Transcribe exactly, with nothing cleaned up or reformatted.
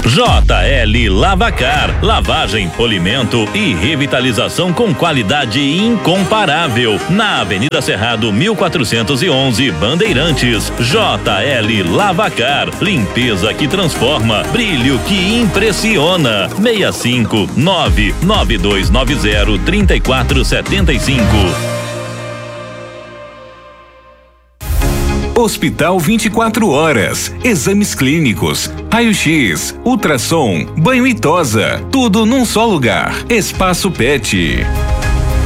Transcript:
J L Lavacar, lavagem, polimento e revitalização com qualidade incomparável. Na Avenida Cerrado mil quatrocentos e onze, Bandeirantes. J L Lavacar, limpeza que transforma, brilho que impressiona. seis cinco nove nove dois nove zero três quatro sete cinco. Hospital vinte e quatro horas, exames clínicos, raio-x, ultrassom, banho e tosa, tudo num só lugar. Espaço Pet.